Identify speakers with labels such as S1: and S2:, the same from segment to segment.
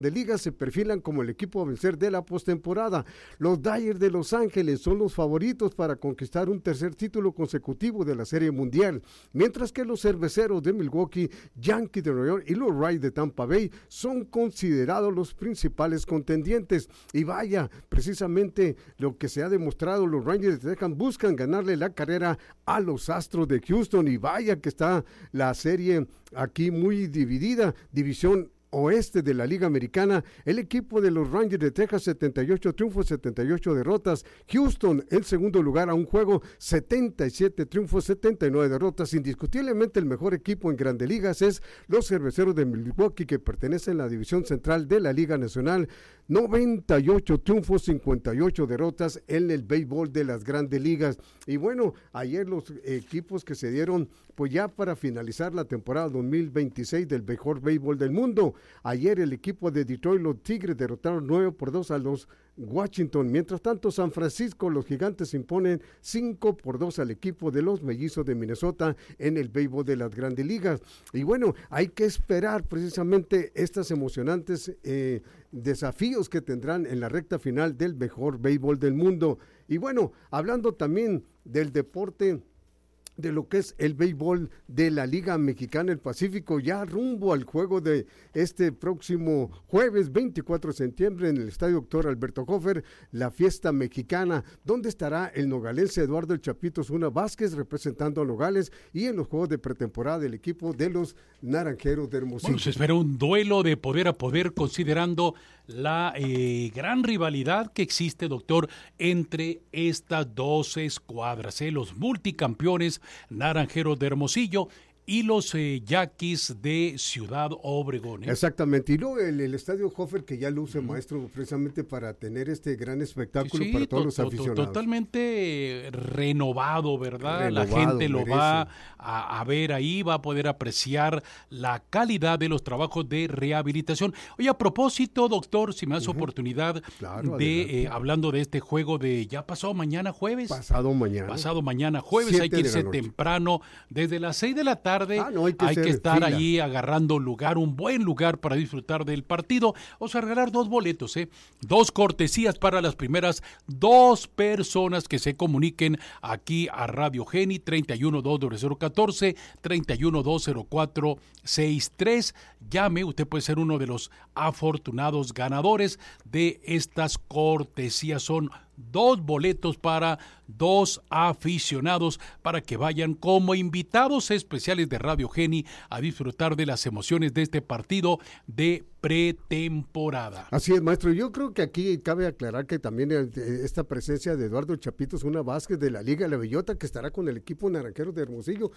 S1: de liga se perfilan como el equipo a vencer de la postemporada. Los Dodgers de Los Ángeles son los favoritos para conquistar un tercer título consecutivo de la Serie Mundial, mientras que los Cerveceros de Milwaukee, Yankees de Nueva York y los Rays de Tampa Bay son considerados los principales contendientes. Y vaya, precisamente lo que se ha demostrado, los Rangers de Texas buscan ganarle la carrera a los Astros de Houston, y vaya que está la serie aquí muy dividida. División oeste de la Liga Americana, el equipo de los Rangers de Texas, 78 triunfos, 78 derrotas. Houston en segundo lugar a un juego, 77 triunfos, 79 derrotas. Indiscutiblemente el mejor equipo en Grandes Ligas es los Cerveceros de Milwaukee, que pertenecen a la división central de la Liga Nacional, 98 triunfos, 58 derrotas en el béisbol de las Grandes Ligas. Y bueno, ayer los equipos que se dieron pues ya para finalizar la temporada 2026 del mejor béisbol del mundo. Ayer el equipo de Detroit, los Tigres, derrotaron 9-2 a los Washington. Mientras tanto, San Francisco, los Gigantes imponen 5-2 al equipo de los Mellizos de Minnesota en el béisbol de las Grandes Ligas. Y bueno, hay que esperar precisamente estas emocionantes desafíos que tendrán en la recta final del mejor béisbol del mundo. Y bueno, hablando también del deporte, de lo que es el béisbol de la Liga Mexicana del Pacífico, ya rumbo al juego de este próximo jueves 24 de septiembre en el Estadio Dr. Alberto Hofer, la fiesta mexicana, donde estará el nogalense Eduardo El Chapito Zuna Vázquez representando a Nogales, y en los juegos de pretemporada del equipo de los Naranjeros de Hermosillo.
S2: Bueno, se espera un duelo de poder a poder, considerando la gran rivalidad que existe, doctor, entre estas dos escuadras, los multicampeones Naranjeros de Hermosillo y los Yaquis de Ciudad Obregón.
S1: Exactamente, y luego el Estadio Hofer, que ya luce, maestro, precisamente para tener este gran espectáculo para todos los aficionados.
S2: Totalmente renovado, ¿verdad? La gente lo va a ver ahí, va a poder apreciar la calidad de los trabajos de rehabilitación. Oye, a propósito, doctor, si me das oportunidad de, hablando de este juego de, ya pasado mañana jueves.
S1: Pasado mañana
S2: jueves, hay que irse temprano, desde las 6 de la tarde. Hay que estar allí agarrando lugar, un buen lugar para disfrutar del partido. Vamos a regalar 2 boletos, 2 cortesías para las primeras 2 personas que se comuniquen aquí a Radio Geni, 31-20014, 31-20463. Llame, usted puede ser uno de los afortunados ganadores de estas cortesías. Son 2 boletos para 2 aficionados para que vayan como invitados especiales de Radio Geni a disfrutar de las emociones de este partido de pretemporada.
S1: Así es, maestro. Yo creo que aquí cabe aclarar que también esta presencia de Eduardo Chapito Zuna Vázquez de la Liga de la Bellota, que estará con el equipo Naranjeros de Hermosillo.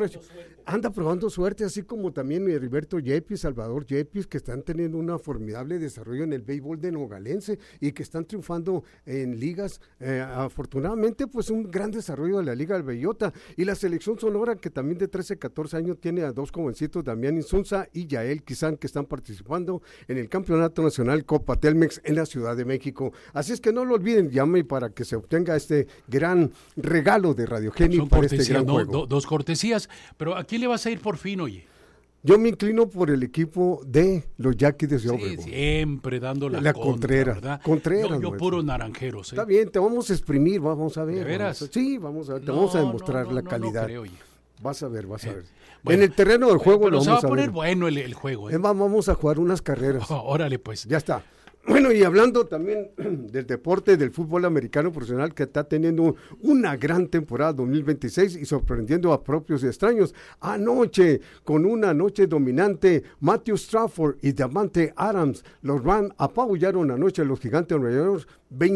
S1: Anda probando suerte, así como también Heriberto Yepes, Salvador Yepes, que están teniendo un formidable desarrollo en el béisbol de nogalense y que están triunfando en ligas. Afortunadamente, pues un gran desarrollo de la Liga del Bellota. Y la selección sonora, que también de 13-14 años tiene a 2 jovencitos, Damián Insunza y Yael Quizán, que están participando en el Campeonato Nacional Copa Telmex en la Ciudad de México. Así es que no lo olviden, llame para que se obtenga este gran regalo de Radio Geni por este gran juego.
S2: 2 cortesías, pero ¿a quién le vas a ir por fin, oye?
S1: Yo me inclino por el equipo de los Yaquis de Ciudad Obregón.
S2: Siempre dando la
S1: Contreras,
S2: ¿verdad?
S1: Contreras.
S2: Yo puros naranjeros.
S1: Está bien, te vamos a exprimir, vamos a ver.
S2: ¿De veras?
S1: Sí, vamos a ver, te vamos a demostrar la calidad.
S2: No creo, oye.
S1: Vas a ver.
S2: Bueno,
S1: en el terreno del juego lo vamos a ver.
S2: Se va a poner bueno el juego.
S1: Vamos a jugar unas carreras.
S2: Órale, pues.
S1: Ya está. Bueno, y hablando también del deporte del fútbol americano profesional, que está teniendo una gran temporada 2026 y sorprendiendo a propios y extraños. Anoche, con una noche dominante, Matthew Stafford y Davante Adams, los Rams apabullaron anoche a los Gigantes de Nueva York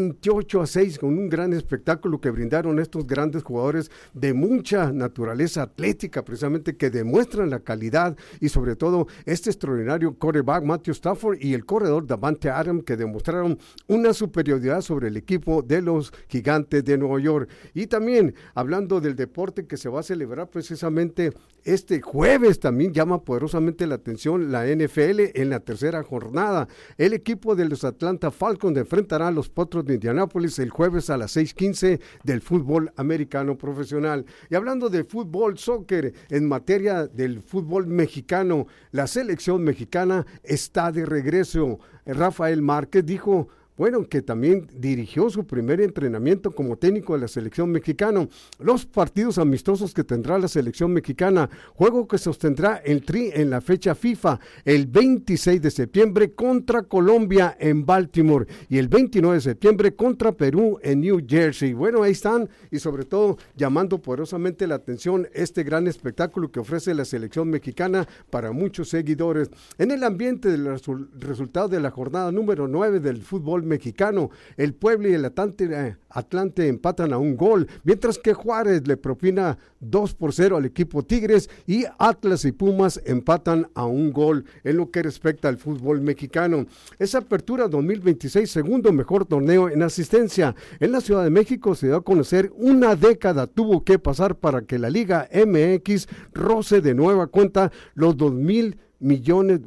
S1: 28-6, con un gran espectáculo que brindaron estos grandes jugadores de mucha naturaleza atlética, precisamente, que demuestran la calidad y sobre todo este extraordinario quarterback Matthew Stafford y el corredor Davante Adams, que demostraron una superioridad sobre el equipo de los Gigantes de Nueva York. Y también, hablando del deporte que se va a celebrar precisamente este jueves también llama poderosamente la atención la NFL en la tercera jornada. El equipo de los Atlanta Falcons enfrentará a los Potros de Indianápolis el jueves a las 6:15 del fútbol americano profesional. Y hablando de fútbol, soccer, en materia del fútbol mexicano, la selección mexicana está de regreso. Rafael Márquez dijo, bueno, que también dirigió su primer entrenamiento como técnico de la selección mexicana. Los partidos amistosos que tendrá la selección mexicana, juego que sostendrá el Tri en la fecha FIFA, el 26 de septiembre contra Colombia en Baltimore y el 29 de septiembre contra Perú en New Jersey. Bueno, ahí están, y sobre todo llamando poderosamente la atención este gran espectáculo que ofrece la selección mexicana para muchos seguidores. En el ambiente del resultado de la jornada número 9 del fútbol mexicano, el Puebla y el Atlante empatan a un gol, mientras que Juárez le propina 2-0 al equipo Tigres y Atlas y Pumas empatan a un gol en lo que respecta al fútbol mexicano. Esa apertura 2026, segundo mejor torneo en asistencia. En la Ciudad de México se dio a conocer una década tuvo que pasar para que la Liga MX roce de nueva cuenta los 2 millones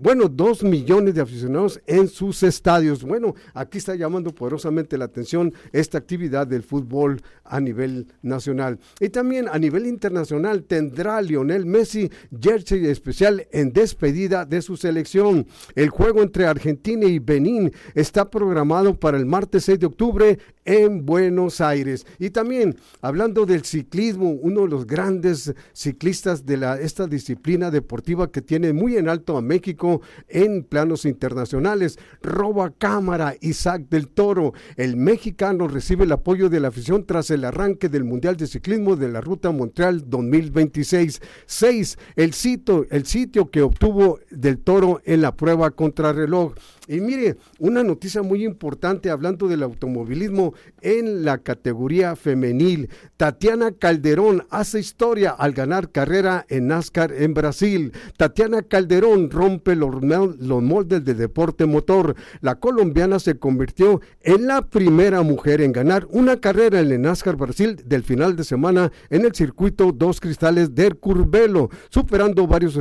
S1: de aficionados en sus estadios. Bueno, aquí está llamando poderosamente la atención esta actividad del fútbol a nivel nacional. Y también a nivel internacional tendrá Lionel Messi jersey especial en despedida de su selección. El juego entre Argentina y Benín está programado para el martes 6 de octubre en Buenos Aires. Y también, hablando del ciclismo, uno de los grandes ciclistas de esta disciplina deportiva que tiene muy en alto a México en planos internacionales, roba cámara Isaac del Toro. El mexicano recibe el apoyo de la afición tras el arranque del Mundial de Ciclismo de la Ruta Montreal 2026. 6. El sitio que obtuvo del Toro en la prueba contrarreloj. Y mire, una noticia muy importante hablando del automovilismo en la categoría femenil. Tatiana Calderón hace historia al ganar carrera en NASCAR en Brasil. Tatiana Calderón rompe los moldes del deporte motor. La colombiana se convirtió en la primera mujer en ganar una carrera en el NASCAR Brasil del final de semana en el circuito Dos Cristales del Curvelo, superando varios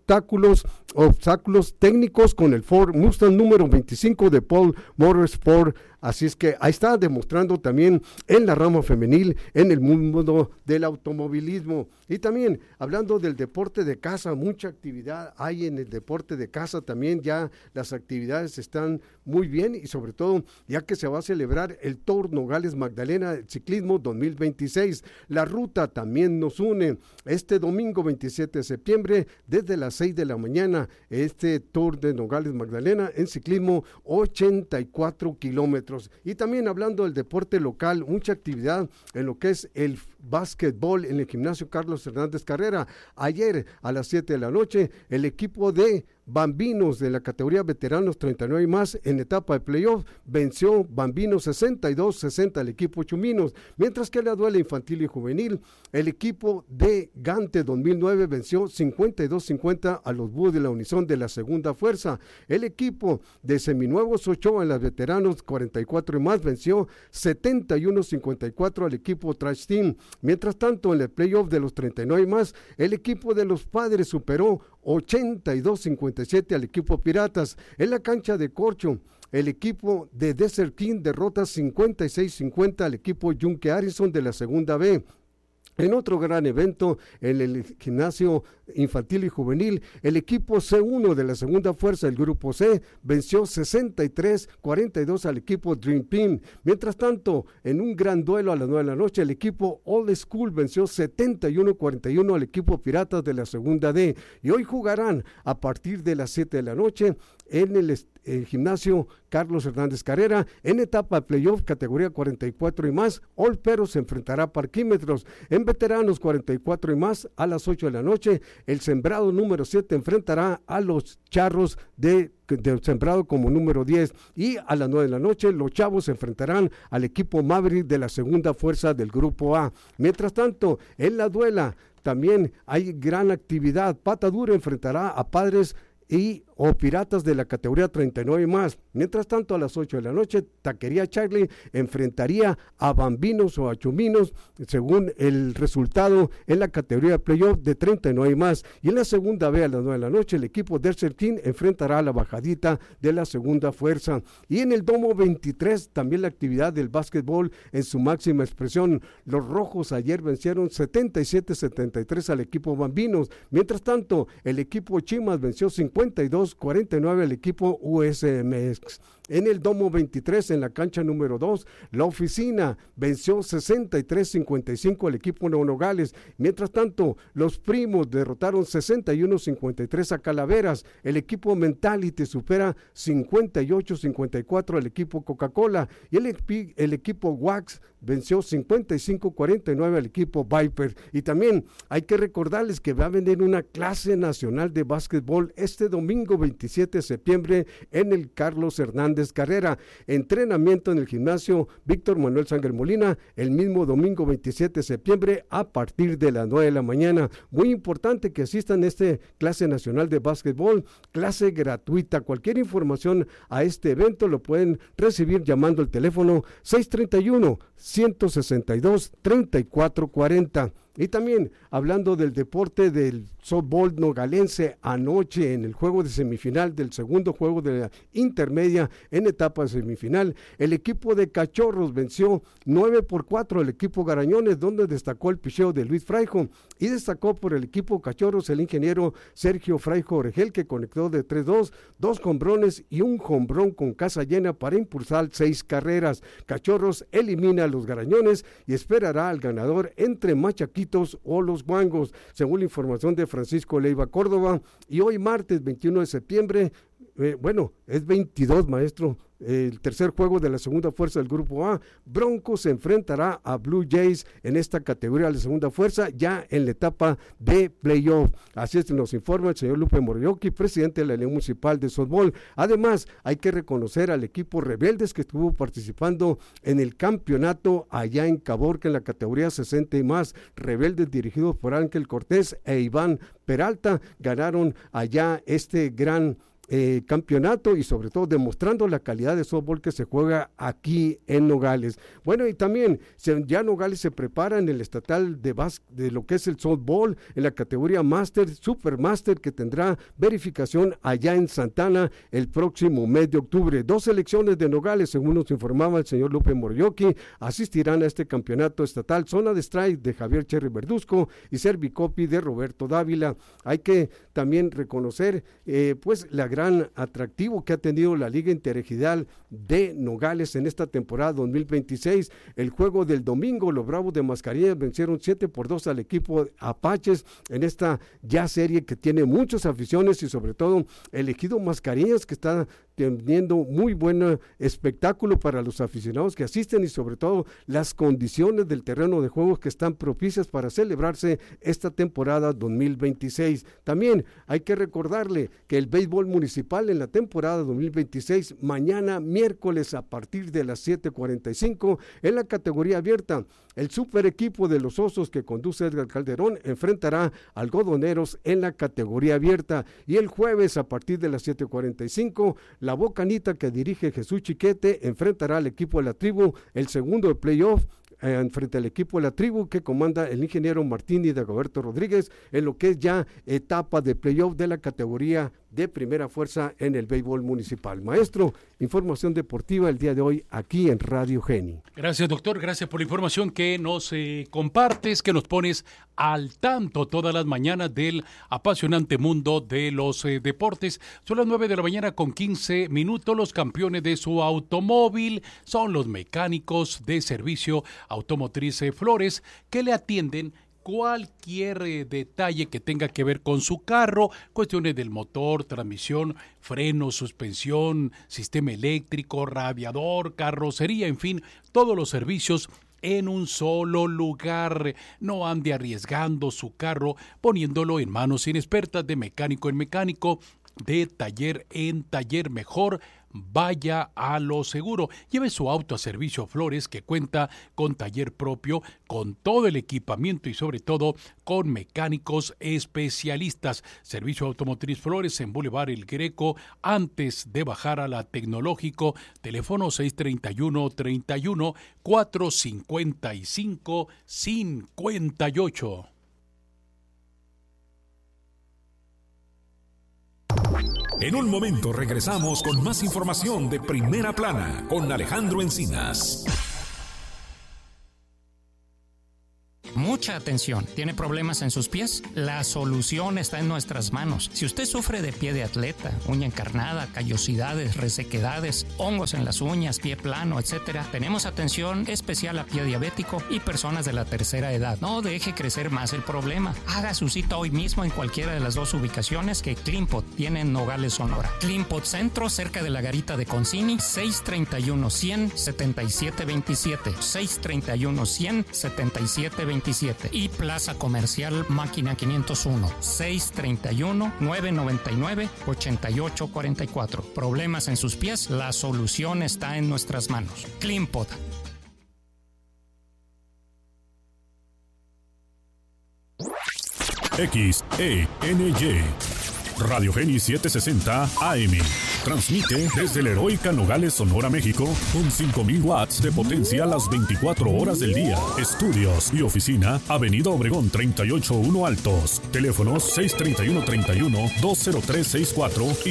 S1: obstáculos técnicos con el Ford Mustang número 25 de Paul Motorsport. Así es que ahí está demostrando también en la rama femenil en el mundo del automovilismo. Y también hablando del deporte de casa, mucha actividad hay en el deporte de casa también. Ya las actividades están muy bien y sobre todo ya que se va a celebrar el Tour Nogales Magdalena Ciclismo 2026. La ruta también nos une este domingo 27 de septiembre desde las 6 de la mañana. Este Tour de Nogales Magdalena en ciclismo 84 kilómetros. Y también hablando del deporte local, mucha actividad en lo que es el básquetbol en el gimnasio Carlos Hernández Carrera. Ayer a las 7 de la noche, el equipo de Bambinos de la categoría veteranos 39 y más en etapa de playoff venció Bambinos 62-60 al equipo Chuminos, mientras que en la duela infantil y juvenil el equipo de Gante 2009 venció 52-50 a los Búhos de la Unison de la segunda fuerza. El equipo de Seminuevos Ochoa en las veteranos 44 y más venció 71-54 al equipo Trash Team. Mientras tanto, en el playoff de los 39 y más, el equipo de los Padres superó 82-57 al equipo Piratas. En la cancha de corcho, el equipo de Desert King derrota 56-50 al equipo Yunque Harrison de la segunda B. En otro gran evento, en el gimnasio infantil y juvenil, el equipo C1 de la segunda fuerza, el grupo C, venció 63-42 al equipo Dream Team. Mientras tanto, en un gran duelo a las 9 de la noche, el equipo Old School venció 71-41 al equipo Piratas de la segunda D. Y hoy jugarán a partir de las 7 de la noche en el gimnasio Carlos Hernández Carrera en etapa de playoff categoría 44 y más. Olpero se enfrentará a Parquímetros. En veteranos 44 y más a las 8 de la noche, el sembrado número 7 enfrentará a los Charros de sembrado como número 10, y a las 9 de la noche los Chavos se enfrentarán al equipo Maverick de la segunda fuerza del grupo A. Mientras tanto, en la duela también hay gran actividad. Patadura enfrentará a Padres o Piratas de la categoría 39 más. Mientras tanto, a las 8 de la noche, Taquería Charlie enfrentaría a Bambinos o a Chuminos, según el resultado en la categoría de playoff de 39 más. Y en la segunda B, a las 9 de la noche, el equipo Desert Team enfrentará a la bajadita de la segunda fuerza. Y en el Domo 23, también la actividad del básquetbol en su máxima expresión. Los rojos ayer vencieron 77-73 al equipo Bambinos. Mientras tanto, el equipo Chimas venció 52-49 al equipo USMX. En el Domo 23, en la cancha número 2, la Oficina venció 63-55 al equipo Nogales. Mientras tanto, los Primos derrotaron 61-53 a Calaveras. El equipo Mentality supera 58-54 al equipo Coca-Cola. Y el equipo Wax venció 55-49 al equipo Viper. Y también hay que recordarles que va a venir una clase nacional de básquetbol este domingo 27 de septiembre en el Carlos Hernández Carrera. Entrenamiento en el gimnasio Víctor Manuel Sánger Molina el mismo domingo 27 de septiembre a partir de las 9 de la mañana. Muy importante que asistan a esta clase nacional de básquetbol, clase gratuita. Cualquier información a este evento lo pueden recibir llamando al teléfono 631-162-3440. Y también, hablando del deporte del softball nogalense, anoche en el juego de semifinal del segundo juego de la intermedia en etapa de semifinal, el equipo de Cachorros venció 9-4 al equipo Garañones, donde destacó el picheo de Luis Fraijo, y destacó por el equipo Cachorros el ingeniero Sergio Fraijo Oregel, que conectó de 3-2, 2 jonrones y un jonrón con casa llena para impulsar 6 carreras. Cachorros elimina a los Garañones y esperará al ganador entre Machaquitos o los Guangos, según la información de Francisco Leiva Córdoba. Y hoy martes 21 de septiembre, es 22, maestro, el tercer juego de la segunda fuerza del Grupo A, Broncos se enfrentará a Blue Jays en esta categoría de la segunda fuerza, ya en la etapa de playoff. Así es, nos informa el señor Lupe Morioki, presidente de la Unión Municipal de Softball. Además, hay que reconocer al equipo Rebeldes que estuvo participando en el campeonato allá en Caborca en la categoría 60 y más. Rebeldes dirigidos por Ángel Cortés e Iván Peralta ganaron allá este gran campeonato y sobre todo demostrando la calidad de softball que se juega aquí en Nogales. Bueno, y también ya Nogales se prepara en el estatal de lo que es el softball en la categoría Master, Supermaster, que tendrá verificación allá en Santana el próximo mes de octubre. 2 selecciones de Nogales, según nos informaba el señor Lupe Morioki, asistirán a este campeonato estatal. Zona de strike de Javier Cherry Verduzco y Servicopi de Roberto Dávila. Hay que también reconocer pues la gran atractivo que ha tenido la Liga Interregional de Nogales en esta temporada 2026. El juego del domingo, los Bravos de Mascarillas vencieron 7-2 al equipo Apaches en esta ya serie que tiene muchas aficiones y sobre todo el ejido Mascarillas, que está teniendo muy buen espectáculo para los aficionados que asisten y sobre todo las condiciones del terreno de juegos que están propicias para celebrarse esta temporada 2026. También hay que recordarle que el béisbol municipal en la temporada 2026, mañana miércoles a partir de las 7:45 en la categoría abierta, el super equipo de los Osos que conduce Edgar Calderón enfrentará a Algodoneros en la categoría abierta, y el jueves a partir de las 7:45 la Bocanita que dirige Jesús Chiquete enfrentará al equipo de la Tribu, el segundo de playoff, frente al equipo de la Tribu que comanda el ingeniero Martín y Dagoberto Rodríguez en lo que es ya etapa de playoff de la categoría de primera fuerza en el béisbol municipal. Maestro, información deportiva el día de hoy aquí en Radio Geni.
S2: Gracias, doctor, gracias por la información que nos compartes, que nos pones al tanto todas las mañanas del apasionante mundo de los deportes. Son las 9 de la mañana con 15 minutos. Los campeones de su automóvil son los mecánicos de servicio automotriz Flores, que le atienden cualquier detalle que tenga que ver con su carro, cuestiones del motor, transmisión, freno, suspensión, sistema eléctrico, radiador, carrocería, en fin, todos los servicios en un solo lugar. No ande arriesgando su carro poniéndolo en manos inexpertas de mecánico en mecánico, de taller en taller. Mejor vaya a lo seguro. Lleve su auto a Servicio Flores, que cuenta con taller propio, con todo el equipamiento y sobre todo con mecánicos especialistas. Servicio Automotriz Flores en Boulevard El Greco, antes de bajar a la Tecnológico. Teléfono 631-455-58.
S3: En un momento regresamos con más información de Primera Plana con Alejandro Encinas.
S4: Mucha atención. ¿Tiene problemas en sus pies? La solución está en nuestras manos. Si usted sufre de pie de atleta, uña encarnada, callosidades, resequedades, hongos en las uñas, pie plano, etc., tenemos atención especial a pie diabético y personas de la tercera edad. No deje crecer más el problema. Haga su cita hoy mismo en cualquiera de las dos ubicaciones que Cleanpot tiene en Nogales, Sonora. Cleanpot Centro, cerca de la garita de Concini, 631-100-7727. 631-100-7727. Y Plaza Comercial Máquina 501, 631-999-8844. Problemas en sus pies, la solución está en nuestras manos. Cleanpot.
S3: XENY Radio Geni 760 AM. Transmite desde la heroica Nogales, Sonora, México, con 5,000 watts de potencia las 24 horas del día. Estudios y oficina, Avenida Obregón 381 Altos. Teléfonos 631-31-20364 y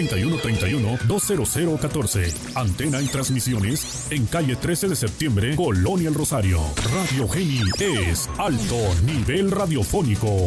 S3: 631-31-20014. Antena y transmisiones en calle 13 de septiembre, Colonia El Rosario. Radio Geni es alto nivel radiofónico.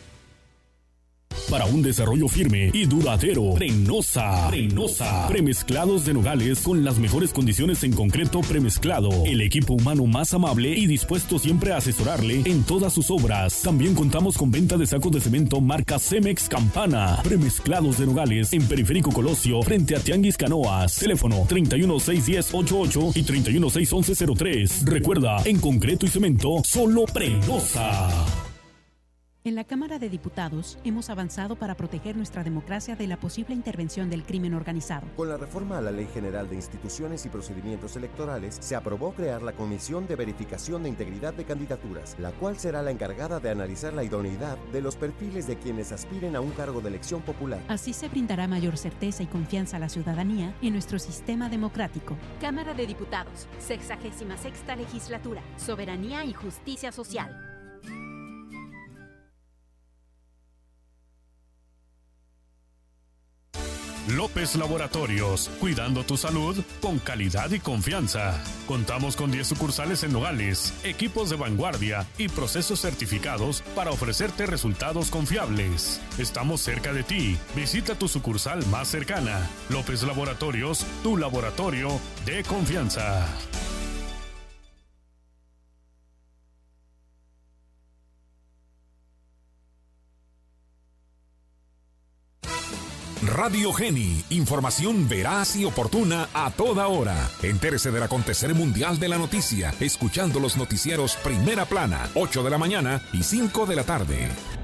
S3: Para un desarrollo firme y duradero, Prenosa. Premezclados de nogales con las mejores condiciones en concreto premezclado. El equipo humano más amable y dispuesto siempre a asesorarle en todas sus obras. También contamos con venta de sacos de cemento marca Cemex Campana. Premezclados de nogales en Periférico Colosio, frente a Tianguis Canoas. Teléfono 31-610-88 y 31-611-03. Recuerda, en concreto y cemento, solo Prenosa.
S5: En la Cámara de Diputados hemos avanzado para proteger nuestra democracia de la posible intervención del crimen organizado.
S6: Con la reforma a la Ley General de Instituciones y Procedimientos Electorales, se aprobó crear la Comisión de Verificación de Integridad de Candidaturas, la cual será la encargada de analizar la idoneidad de los perfiles de quienes aspiren a un cargo de elección popular.
S5: Así se brindará mayor certeza y confianza a la ciudadanía en nuestro sistema democrático.
S7: Cámara de Diputados, 66ª Legislatura, Soberanía y Justicia Social.
S3: López Laboratorios, cuidando tu salud con calidad y confianza. Contamos con 10 sucursales en Nogales, equipos de vanguardia y procesos certificados para ofrecerte resultados confiables. Estamos cerca de ti. Visita tu sucursal más cercana. López Laboratorios, tu laboratorio de confianza. Radio Geni, información veraz y oportuna a toda hora. Entérese del acontecer mundial de la noticia, escuchando los noticieros Primera Plana, 8 de la mañana y 5 de la tarde.